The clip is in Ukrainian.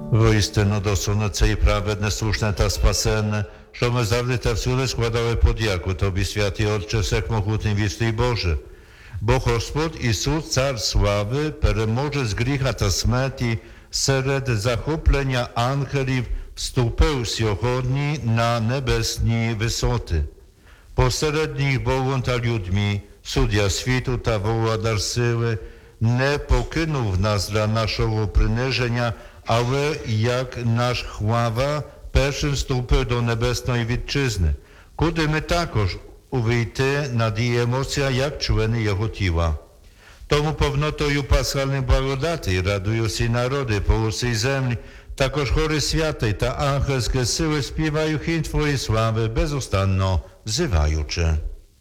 Воістину достойно це і праведне, слушне та спасенне, що ми завжди та всюди складали подяку Тобі, святий Отче, всемогутній вічний Боже. Бо Господь Ісус, Цар слави, переможець гріха та смерті, серед захоплення ангелів вступив сьогодні на небесні висоти. Посередніх Богом та людьми, суддя світу та володар сили, не покинув нас для нашого приниження, але як наш хвала першим вступив до небесної вітчизни, куди ми також увійти надіємося, як члени Його тіла. Тому повнотою пасхальних благодатей радуються і народи по усій землі, також хори святий та ангельські сили співають хімн Твої слави, безустанно взиваючи.